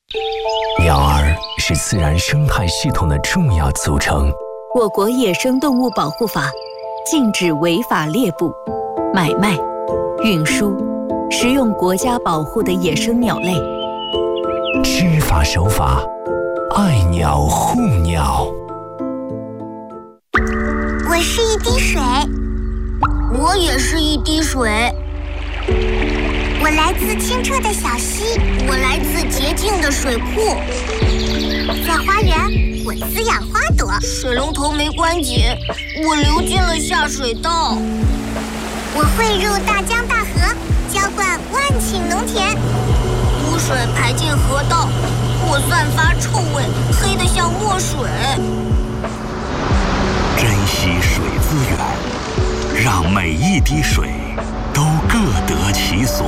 鸟儿是自然生态系统的重要组成。 我国野生动物保护法禁止违法猎捕、买卖、运输、食用国家保护的野生鸟类。 知法守法，爱鸟护鸟。 我是一滴水， 我也是一滴水。 我来自清澈的小溪， 我来自洁净的水库。 在花园，我滋养花朵。 水龙头没关紧，我流进了下水道。 我汇入大江大河，浇灌万顷农田。 污水排进河道，我散发臭味，黑得像墨水。 珍惜水资源，让每一滴水都各得其所。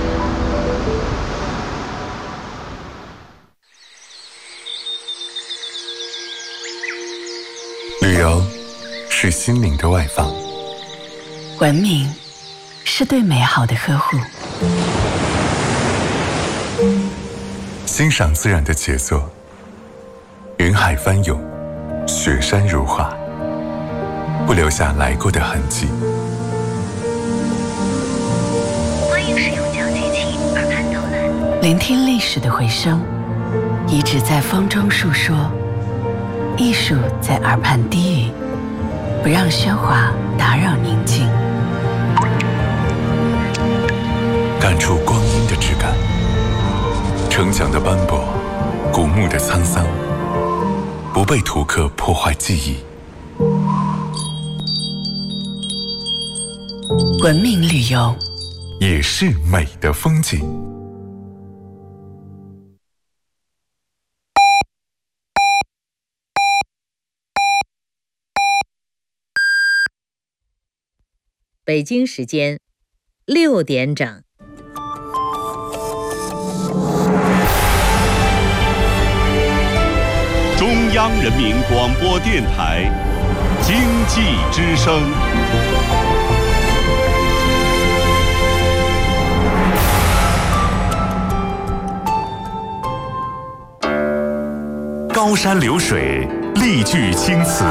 旅游是心灵的外放， 文明是对美好的呵护， 欣赏自然的杰作，云海翻涌，雪山如画，不留下来过的痕迹。 欢迎使用讲解器耳畔导览， 聆听历史的回声，遗址在风中述说，艺术在耳畔低语，不让喧哗打扰宁静。 感触光阴的质感，城墙的斑驳，古墓的沧桑，不被图刻破坏记忆。 文明旅游也是美的风景。 北京时间6点整。 中央人民广播电台经济之声。 高山流水，丽句青词，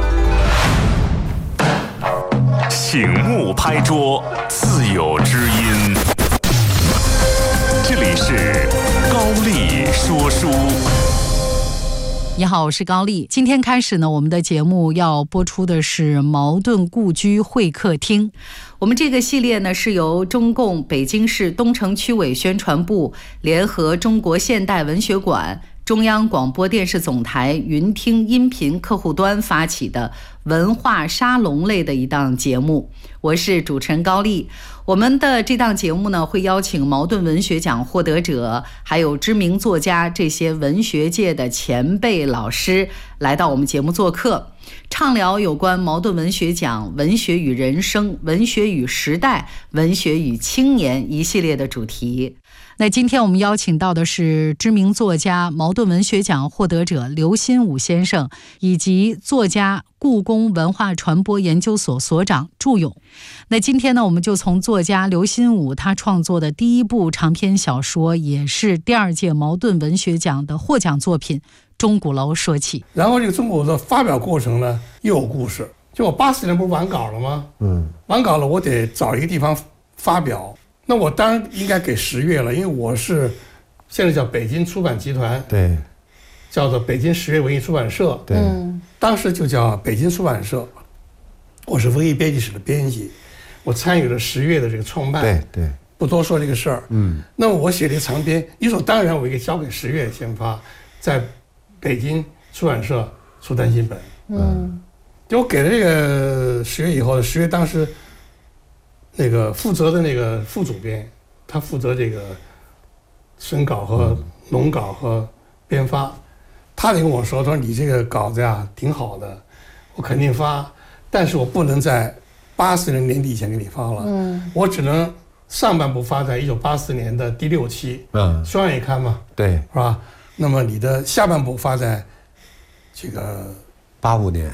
醒目拍桌，自有知音。这里是高丽说书。 你好，我是高丽。今天开始呢，我们的节目要播出的是茅盾故居会客厅。我们这个系列呢，是由中共北京市东城区委宣传部联合中国现代文学馆、中央广播电视总台云听音频客户端发起的文化沙龙类的一档节目。我是主持人高丽。我们的这档节目呢，会邀请茅盾文学奖获得者，还有知名作家，这些文学界的前辈老师来到我们节目做客，畅聊有关茅盾文学奖、文学与人生、文学与时代、文学与青年一系列的主题。那今天我们邀请到的是知名作家、茅盾文学奖获得者刘心武先生，以及作家、故宫文化传播研究所所长祝勇。那今天呢，我们就从作家刘心武他创作的第一部长篇小说，也是第2届茅盾文学奖的获奖作品《钟鼓楼》说起。 然后这个钟鼓楼的发表过程呢，又有故事。就我80年不是完稿了吗？完稿了，我得找一个地方发表。那我当然应该给10月了，因为我是现在叫北京出版集团， 对， 叫做北京10月文艺出版社， 对， 当时就叫北京出版社。我是文艺编辑室的编辑，我参与了10月的这个创办， 对， 不多说这个事儿。那么我写了一个长篇，理所当然我应该交给10月先发，在北京出版社出单行本。就我给了这个10月以后，10月当时那个负责的那个副主编，他负责这个审稿和农稿和编发，他就跟我说，他说你这个稿子呀挺好的，我肯定发，但是我不能在80年年底以前给你发了，我只能上半部发在1984年的第6期，双月刊嘛， 对， 是吧？那么你的下半部发在这个 85年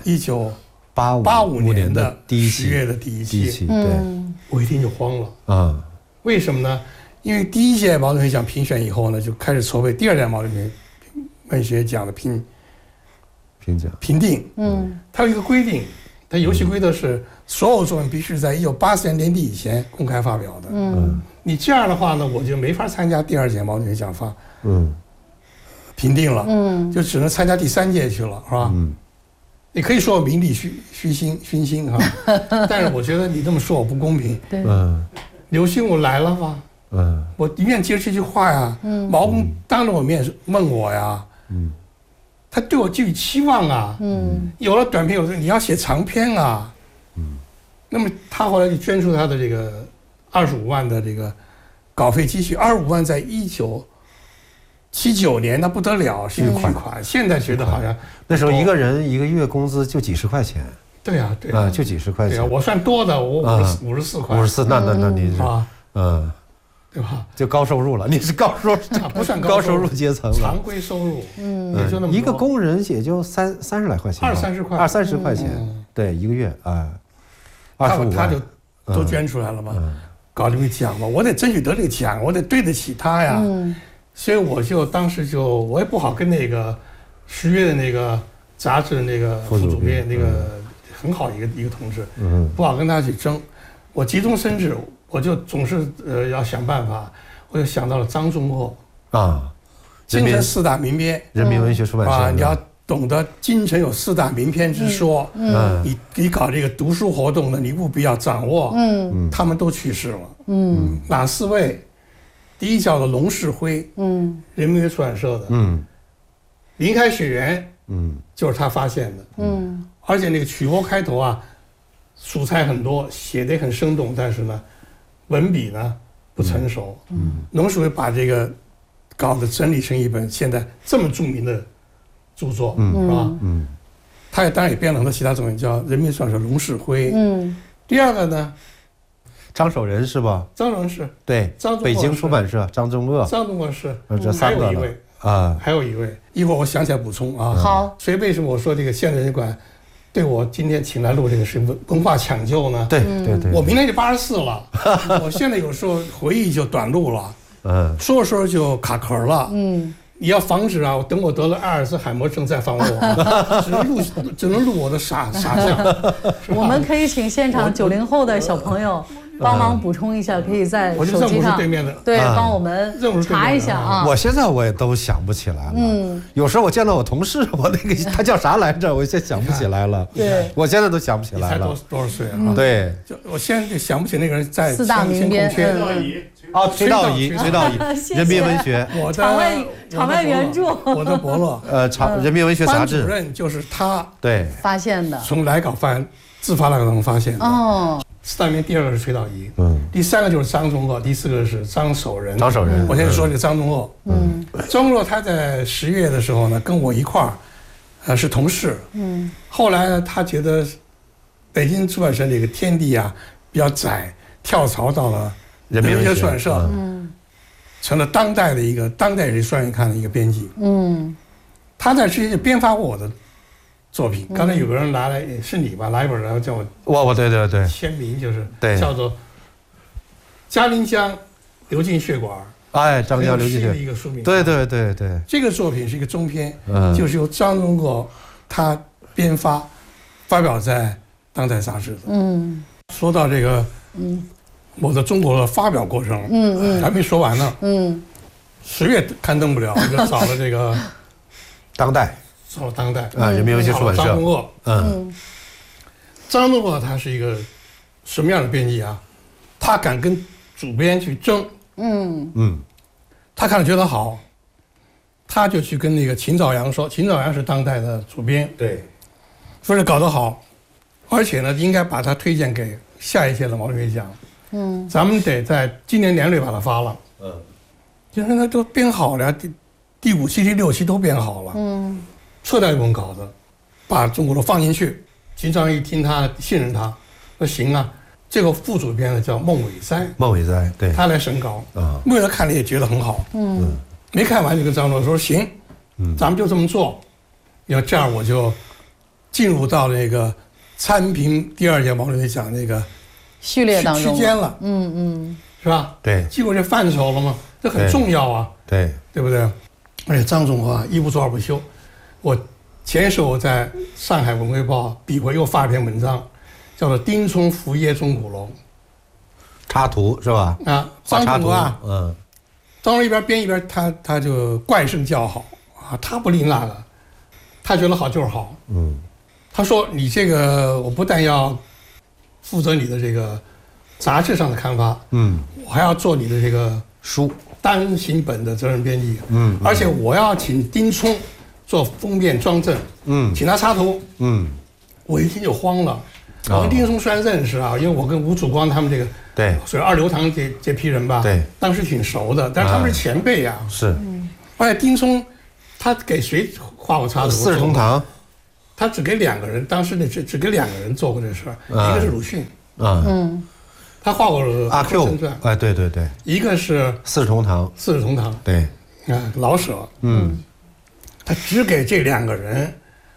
1985年的第一 10月的第一期， 对， 我一听就慌了，为什么呢？ 因为第一届茅盾文学奖评选以后呢，就开始筹备第二届茅盾文学奖的评定。它有一个规定，它游戏规则是所有作品必须在1980年年底以前公开发表的。你这样的话呢，我就没法参加第二届茅盾文学奖评定了。就只能参加第3届去了，是吧？你可以说我名利虚心哈，但是我觉得你这么说我不公平。 对。 刘心武来了吗？我一面接着这句话呀。毛公当着我面问我呀。他对我寄予期望啊。有了短篇，有的你要写长篇啊。那么他后来就捐出他的这个25万的这个稿费积蓄，25万在1979年那不得了，是一个巨款。现在觉得好像那时候一个人一个月工资就几十块钱。 对啊，对啊， 就几十块钱。 对啊，我算多的，我54块。 54，那你是对吧？ 就高收入了，你是高收入， 不算高收入阶层了， 常规收入，也就那么一个工人也就30来块钱 ，20-30块 ，20-30块钱，对，一个月啊，25万， 他就都捐出来了嘛，搞这个奖嘛，我得争取得这个奖，我得对得起他呀，所以我就当时我也不好跟那个10月的那个杂志那个副主编那个很好一个同志，不好跟他去争，我急中生智。我就总是要想办法，我就想到了张仲厚京城4大名篇， 人民文学出版社你要懂得京城有4大名篇之说，你搞这个读书活动呢，你务必要掌握，他们都去世了，哪4位？第一叫做龙世辉，人民文学出版社的，林开雪原，就是他发现的，而且那个曲波开头啊，素材很多，写得很生动，但是呢。文笔呢不成熟，龙世辉把这个搞得整理成一本现在这么著名的著作，是吧？他也当然也编了很多其他作品，叫《人民出版社龙世辉》。第二个呢， 张守仁是吧？ 张守仁是对，北京出版社张仲乐， 张仲乐是这3个了还有一位，一会儿我想起来补充啊。 好， 所以为什么我说这个现代人馆对我今天请来录这个是文化抢救呢？ 对， 我明年就84了，我现在有时候回忆就短路了，说着说着就卡壳了，你要防止啊，等我得了阿尔茨海默症再放我，只能录我的傻相。 我们可以请现场90后的小朋友帮忙补充一下，可以在手机上对帮我们查一下啊。 我现在我也都想不起来了，有时候我见到我同事，我那个他叫啥来着，我现在想不起来了。 对， 我现在都想不起来了。 你才多少岁啊？ 对， 就我现在就想不起那个人在 4大名篇。 崔道仪，人民文学， 我的场外援助， 我的伯乐， 人民文学杂志班主任就是他对发现的， 从来稿自发来稿中发现的。4大名篇第2个是崔道仪，第3个就是张仲乐，第4个是张守仁。我先说这个张仲乐，张仲乐他在10月的时候呢，跟我一块儿，是同事，后来呢，他觉得北京出版社这个天地啊比较窄，跳槽到了人民文学出版社，成了当代人双眼看的一个编辑。他在之前就编发过我的作品。刚才有个人拿来，是你吧？拿一本然后叫我对签名，就是对叫做《嘉陵江流进血管》。 张江流进血的一个书名。 对。 这个作品是一个中篇，就是由张仲乐他编发，发表在当代杂志的。说到这个，我的中国的发表过程，还没说完呢。10月刊登不了，我就找了这个当代，人民文学出版社。 张仲乐，张仲乐他是一个什么样的编辑啊？他敢跟主编去争，他看了觉得好，他就去跟那个秦兆阳说，秦兆阳是当代的主编， 对， 说是搞得好，而且呢，应该把他推荐给下一届的毛主席奖。咱们得在今年年内把它发了。就是他都编好了，第5期、第6期都编好了。撤掉一本稿子，把中国都放进去。秦兆阳一听他信任他，说行啊。这个副主编呢叫孟伟哉， 对， 他来审稿。孟伟哉看了也觉得很好。没看完就跟张仲乐说行，咱们就这么做。要这样我就进入到那个参评第2届毛主席奖那个序列当中区间了。 是吧？ 对， 记过这范畴了吗？这很重要啊，对不对？而且张总啊，一不做二不休。我前手在上海文汇报笔会又发了篇文章，叫做《丁聪伏耶钟鼓楼》， 插图是吧？ 啊，张总啊，张总一边编一边他就怪声叫好啊，他不吝啬了，他觉得好就是好，他说你这个我不但要负责你的这个杂志上的刊发，我还要做你的这个书单行本的责任编辑，而且我要请丁聪做封面装帧，请他插图，我一听就慌了。我跟丁聪虽然认识啊，因为我跟吴曙光他们这个对， 所以二流堂这批人吧， 对， 当时挺熟的，但是他们是前辈啊， 是。 而且丁聪他给谁画过插图？ 四世同堂， 他只给2个人，当时只给2个人做过这事儿，一个是鲁迅，他画过阿 Q， 哎，对， 一个是四世同堂，对， 啊，老舍，他只给这2个人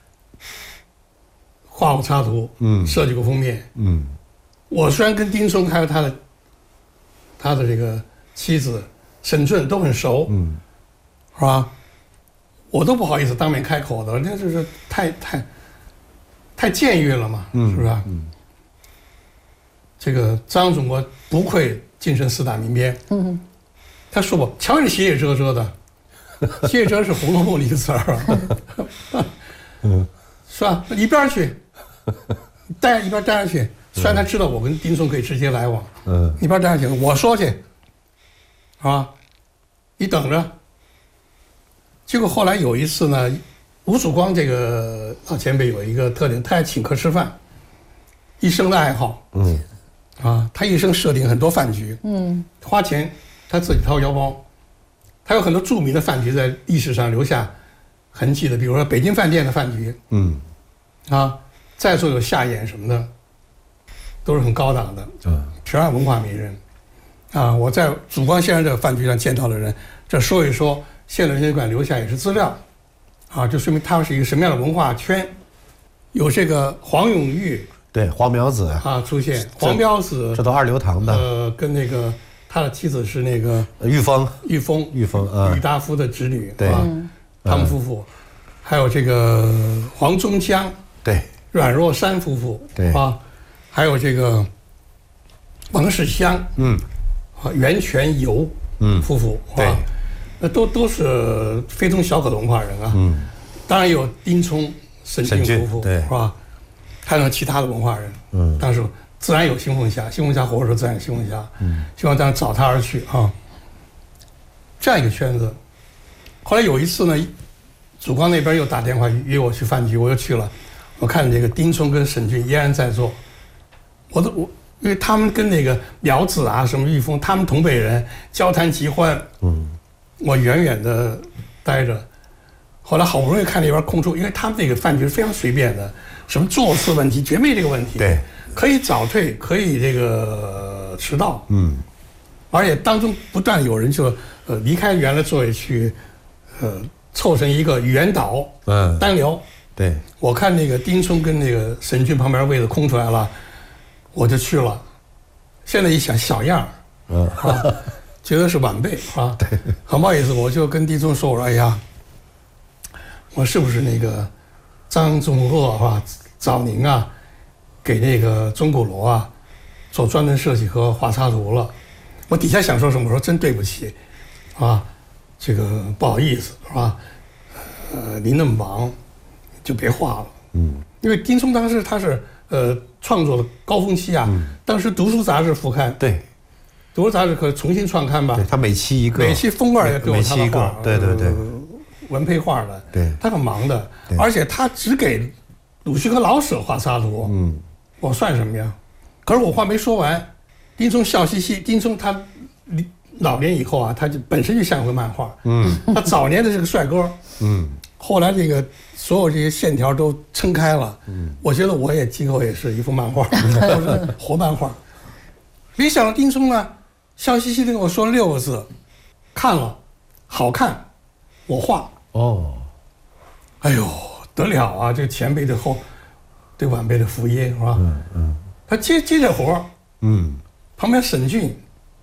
画过插图，设计过封面，我虽然跟丁聪还有他的这个妻子沈俊都很熟，是吧？我都不好意思当面开口的，那就是太僭越了嘛，是吧？这个张总国不愧晋升4大名编，他说过，瞧你写写遮遮的，写写遮是《红楼梦》的一个词儿啊，是吧？一边去，一边待下去。虽然他知道我跟丁聪可以直接来往，一边待下去，我说去，啊，你等着。结果后来有一次呢，吴曙光这个老前辈有一个特点，他爱请客吃饭，一生的爱好，他一生设定很多饭局，花钱他自己掏腰包，他有很多著名的饭局在历史上留下痕迹的，比如说北京饭店的饭局，在座有夏衍什么的，都是很高档的，全是文化名人，我在曙光先生这个饭局上见到的人，这说一说，现代人文馆留下也是资料，就说明他们是一个什么样的文化圈，有这个黄永玉。 对，黄苗子出现，黄苗子， 这都二流堂的。 跟那个他的妻子是那个玉峰郁达夫的侄女，对，他们夫妇，还有这个黄宗江， 对， 阮若山夫妇， 对还有这个王世襄，袁泉游，夫妇， 对， 那都是非同小可的文化人啊，当然有丁聪、沈俊夫妇， 对， 是吧？还有其他的文化人，但是自然有新凤霞，新凤霞活的时候自然有新凤霞，希望当然找他而去啊。这样一个圈子，后来有一次呢，曙光那边又打电话约我去饭局，我又去了，我看这个丁聪跟沈俊依然在座，因为他们跟那个苗子啊什么玉峰，他们同辈人交谈极欢，我远远的待着。后来好不容易看那边空出，因为他们那个饭局是非常随便的，什么座次问题绝没这个问题， 对， 可以早退，可以这个迟到，而且当中不断有人就离开原来座位去，凑成一个圆岛，单聊， 对， 我看那个丁聪跟那个沈俊旁边位子空出来了，我就去了，现在一想小样觉得是晚辈啊， 对， 很不好意思，我就跟丁聪说，我说哎呀。我是不是那个张仲鄂早宁给那个钟鼓楼做专门设计和画插图了？我底下想说什么？我说真对不起，这个不好意思，是吧？您那么忙，就别画了。因为丁聪当时他是创作的高峰期当时读书杂志副刊， 对， 读书杂志可重新创刊吧？ 对，他每期一个， 每期封面也都有他的画， 对。 文配画的， 对， 他很忙的，而且他只给鲁迅和老舍画插图，我算什么呀？可是我话没说完，丁聪笑嘻嘻。丁聪他老年以后他就本身就像回漫画，他早年的这个帅哥，后来这个所有这些线条都撑开了，我觉得我也今后也是一幅漫画，活漫画。没想到丁聪呢，笑嘻嘻的跟我说6个字：看了，好看，我画。哎呦，得了这个前辈对晚辈的福音是吧？他接这活旁边沈俊，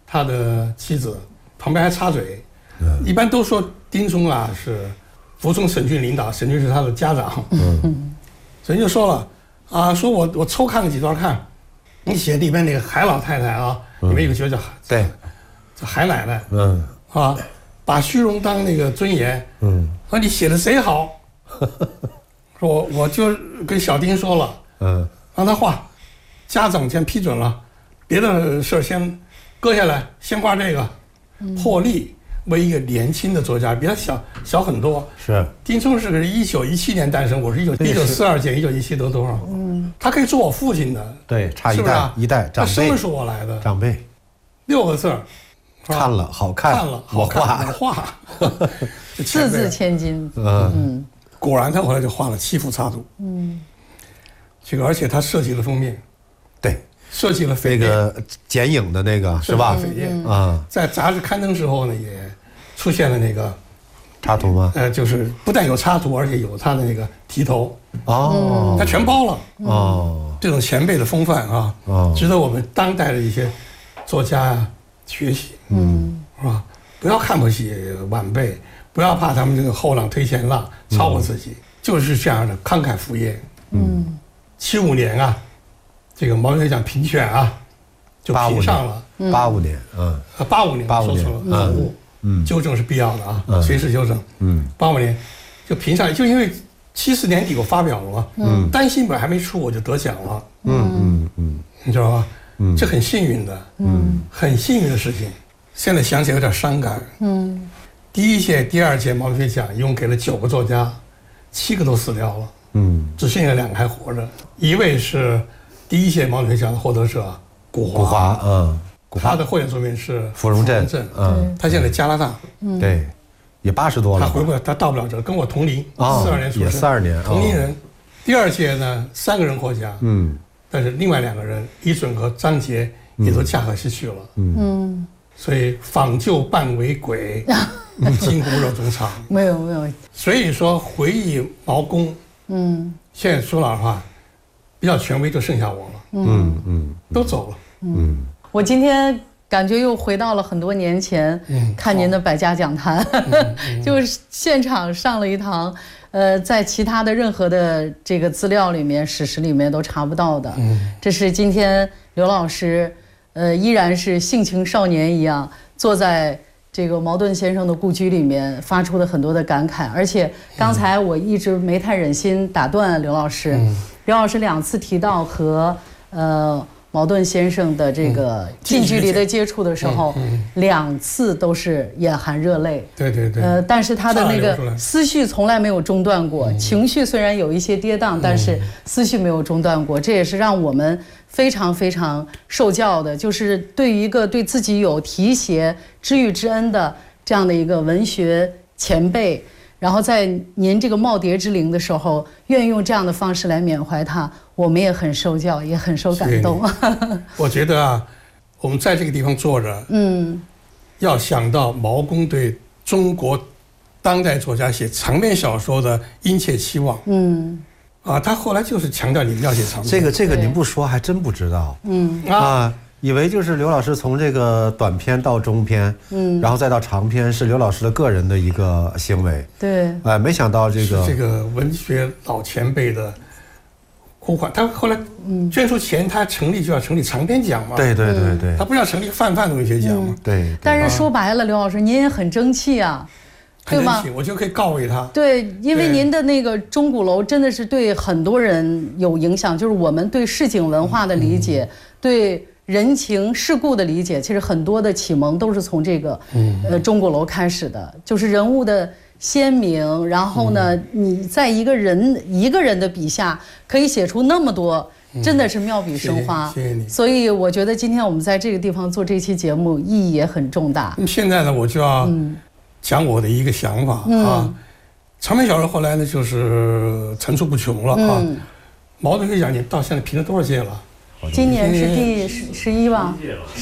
他的妻子，旁边还插嘴。一般都说丁松啊是服从沈俊领导，沈俊是他的家长。沈俊就说了啊，说我抽看了几段看，你写里边那个海老太太啊，里面有个角色叫海奶奶，啊，把虚荣当那个尊严，说你写的贼好，说我就跟小丁说了，让他画，家长先批准了，别的事儿先搁下来，先画这个，破例。为一个年轻的作家，比他小很多。 是丁松是个1917年诞生，我是1942减1917得多少？他可以做我父亲的。 对，差一代长辈。 他生的是我来的。 长辈 ，6个字儿， 看了好看， 我画， 字字千金。 果然他后来就画了7幅插图。这个而且他设计了封面。 对。 设计了那个剪影的那个是吧？ 扉页在杂志刊登时候呢，也出现了那个插图吗？ 就是不但有插图，而且有他的那个题头他全包了这种前辈的风范啊，值得我们当代的一些作家学习，是吧？不要看不起晚辈，不要怕他们这个后浪推前浪超过自己，就是这样的慷慨赴业。75年啊。这个毛主席奖评选啊，就评上了。 85年 ，85年说错了，错误，纠正是必要的啊，随时纠正。85年就评上，就因为74年底我发表了嘛，单行本还没出我就得奖了。你知道吧？这很幸运的，很幸运的事情。现在想起来有点伤感。第1届、第2届毛主席奖一共给了9个作家，7个都死掉了。只剩下2个还活着，一位是。第1届毛主席奖的获得者古华，他的获奖作品是芙蓉镇， 他现在加拿大， 对，也80多了， 他回不了，他到不了这，跟我同龄，42年出生， 也42年， 同龄人。第2届呢，3个人获奖，但是另外2个人伊准和张杰也都驾鹤西去了，所以访旧半为鬼，今无肉中藏， 没有， 所以说回忆毛公，现在说老实话。比较权威就剩下我了，都走了， 我今天感觉又回到了很多年前，看您的百家讲坛，就是现场上了一堂，在其他的任何的这个资料里面、史实里面都查不到的，这是今天刘老师，依然是性情少年一样坐在这个茅盾先生的故居里面发出的很多的感慨，而且刚才我一直没太忍心打断刘老师。刘老师2次提到和茅盾先生的这个近距离的接触的时候，2次都是眼含热泪。 对。 但是他的那个思绪从来没有中断过，情绪虽然有一些跌宕，但是思绪没有中断过。这也是让我们非常非常受教的，就是对于一个对自己有提携、知遇之恩的这样的一个文学前辈。然后在您这个耄耋之龄的时候，愿意用这样的方式来缅怀他，我们也很受教，也很受感动。 我觉得啊，我们在这个地方坐着，要想到毛公对中国当代作家写长篇小说的殷切期望，他后来就是强调你们要写长篇。 这个您不说还真不知道，以为就是刘老师从这个短篇到中篇，然后再到长篇是刘老师的个人的一个行为。 对， 没想到这个文学老前辈的呼唤。他后来捐出钱，他就要成立长篇奖嘛。 对， 他不是要成立泛文学奖嘛？ 对。 但是说白了，刘老师您也很争气啊。对吧？ 我就可以告慰他。 对，因为您的那个钟鼓楼真的是对很多人有影响，就是我们对市井文化的理解，对人情世故的理解，其实很多的启蒙都是从这个钟鼓楼开始的，就是人物的鲜明，然后呢，你在一个人的笔下可以写出那么多，真的是妙笔生花。 谢谢你。 所以我觉得今天我们在这个地方做这期节目意义也很重大。 现在呢，我就要讲我的一个想法啊。长篇小说后来呢，就是层出不穷了啊。毛主席奖你到现在评了多少届了？ 今年是第11吧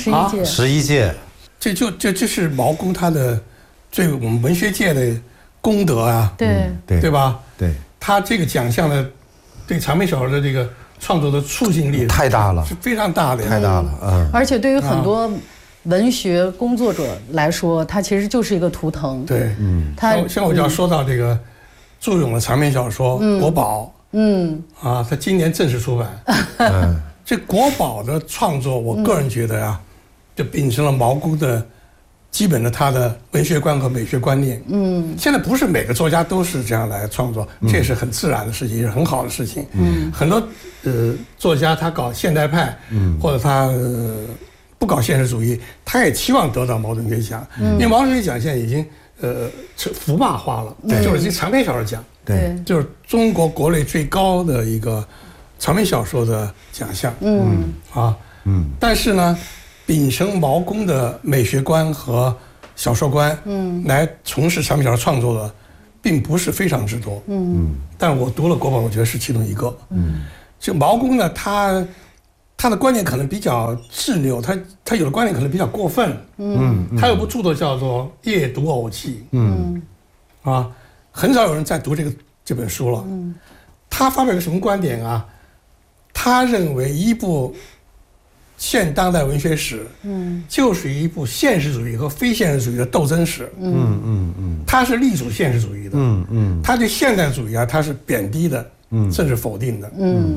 ，11届。 这是毛公他的对我们文学界的功德啊，对吧？ 对， 他这个奖项呢，对长篇小说的这个创作的促进力太大了， 是非常大的， 太大了。 而且对于很多文学工作者来说，它其实就是一个图腾。 对，像我就要说到这个祝永的长篇小说《国宝》，他今年正式出版。这国宝的创作，我个人觉得呀，就秉承了毛公的基本的他的文学观和美学观念。现在不是每个作家都是这样来创作，这也是很自然的事情，也是很好的事情。很多作家他搞现代派，或者他不搞现实主义，他也期望得到茅盾学奖，因为茅盾学奖现在已经福霸化了，就是这长篇小说奖，对，就是中国国内最高的一个长篇小说的奖项。但是呢，秉承毛公的美学观和小说观，来从事长篇小说创作的，并不是非常之多。但我读了国宝，我觉得是其中一个。就毛公呢，他的观点可能比较执拗，他有的观点可能比较过分。他有部著作叫做《夜读偶记》。很少有人在读这本书了。他发表个什么观点啊？他认为一部现当代文学史，就是一部现实主义和非现实主义的斗争史。他是力主现实主义的。他对现代主义啊，他是贬低的，甚至否定的。